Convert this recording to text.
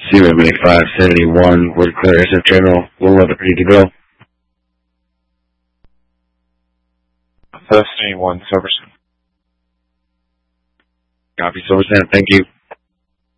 08571, word clear, SF General, 11, ready to go. Destiny 1, Silverson. Copy, Silverson, thank you.